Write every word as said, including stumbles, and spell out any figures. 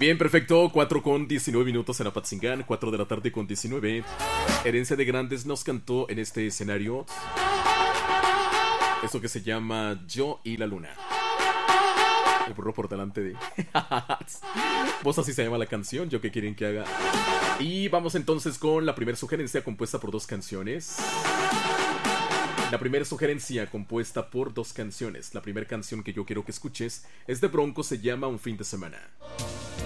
Bien, perfecto. cuatro con diecinueve minutos en Apatzingán. cuatro de la tarde con diecinueve. Herencia de Grandes nos cantó en este escenario eso que se llama Yo y la Luna. El burro por delante de... Vos así se llama la canción. ¿Yo qué quieren que haga? Y vamos entonces con la primera sugerencia compuesta por dos canciones. La primera sugerencia compuesta por dos canciones. La primera canción que yo quiero que escuches es de Bronco, se llama Un fin de semana.